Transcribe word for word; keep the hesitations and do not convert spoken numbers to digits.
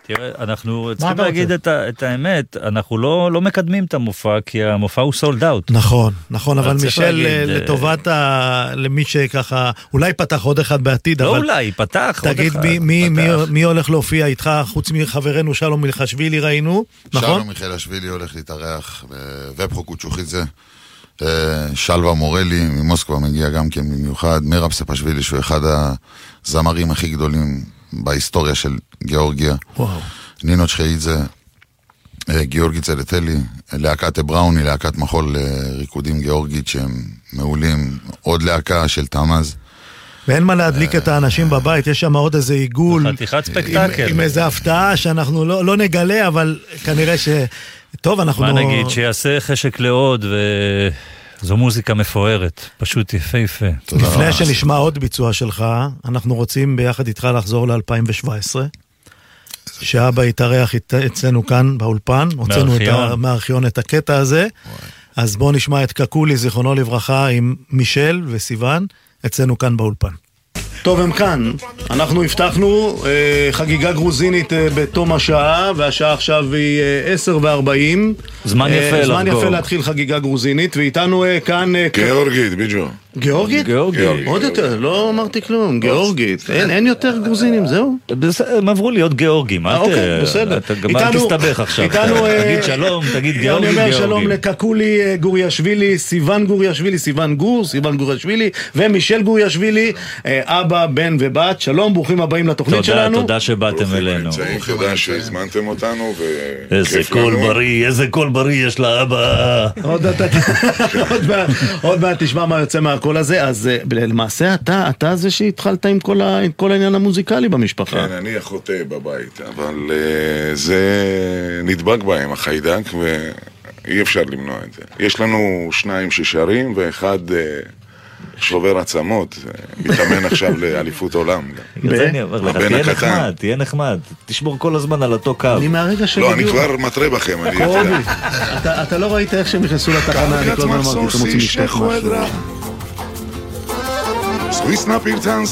תראה, אנחנו צריכים להגיד את, ה, את האמת, אנחנו לא, לא מקדמים את המופע, כי המופע הוא סולד אאוט. נכון, נכון, אבל מישל, לטובת ה... למי שככה, אולי פתח עוד אחד בעתיד, לא אבל... אולי, פתח עוד תגיד, אחד. מי, מי, פתח. מי, מי הולך להופיע איתך, חוץ מחברנו שלום מיכאלשווילי ראינו, נכון? שלום מיכאלשווילי הולך להתארח, ופרו קוצ'וחיצה, שלווה מורלי ממוסקבה מגיע גם כן במיוחד, מירב ספשווילי שהוא אחד הזמרים הכי גדולים בהיסטוריה של גיאורגיה. וואו. נינו צ'חאידזה, גיאורגי צלטלי, להקת בראוני, להקת מחול ריקודים גיאורגית שהם מעולים, עוד להקה של תמז. ואין מה להדליק את האנשים בבית, יש שם עוד איזה עיגול. חתיכת ספקטקל. עם, עם איזה הפתעה שאנחנו לא, לא נגלה, אבל כנראה ש... טוב, אנחנו... מה נגיד, שיעשה חשק לעוד, וזו מוזיקה מפוארת, פשוט יפה יפה. לפני שנשמע עוד ביצוע שלך, אנחנו רוצים ביחד איתך לחזור ל-אלפיים שבע עשרה, שאבא התארח אצלנו כאן באולפן, הוצאנו מהארכיון את הקטע הזה, אז בואו נשמע את קקולי, זיכרונו לברכה, עם מישל וסיוון, אצלנו כאן באולפן. טוב, הם כאן. אנחנו הבטחנו אה, חגיגה גרוזינית אה, בתום השעה, והשעה עכשיו היא אה, עשר וארבעים. זמן יפה אה, זמן לחגוג. יפה להתחיל חגיגה גרוזינית, ואיתנו אה, כאן... אה, גיאורגית, ביג'ו. גיאורגית? גיאורגית. עוד יותר, לא אמרתי כלום. גיאורגית. אין, אין יותר גרוזינים, זהו? הם עברו להיות גיאורגים. אל אוקיי, בסדר. אתה גם אל תסתבך עכשיו. תגיד שלום, תגיד גיאורגים, אני אומר שלום גיאורגים. לקקולי גוריאשווילי, סיוון גוריאשווילי, סיוון גור, סיוון גוריאשווילי, ומישל גוריאשווילי, אבא, בן ובת. שלום, ברוכים הבאים לתוכנית שלנו. תודה שבאתם אלינו. תודה שהזמנתם אותנו. איזה קול בריא, איזה קול בריא יש לאבא. עוד מעט תשמע מה יוצא מהקול הזה. אז למעשה אתה, אתה זה שהתחלת עם כל העניין המוזיקלי במשפחה. כן, אני החוטא בבית, אבל זה נדבק בהם, החיידק, ואי אפשר למנוע את זה. יש לנו שניים ששרים, ואחד שובר עצמות, מתאמן עכשיו לאליפות עולם. תהיה נחמד, תהיה נחמד. תשמור כל הזמן על אותו קו. אני מהרגע לא, אני כבר מטרה בכם. אתה לא ראית איך שהם נכנסו לתחנה, אני כל הזמן אמרתי, אתם רוצים לשתף משהו. Swiss na pirtan